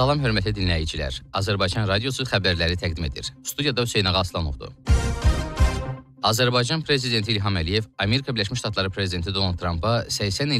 Salam hörmətli dinləyicilər. Azərbaycan radiosu xəbərləri təqdim edir. Studiyada Hüseyn Ağa Aslanovdur. Azərbaycan prezidenti İlham Əliyev Amerika Birləşmiş Ştatları prezidenti Donald Trumpa 80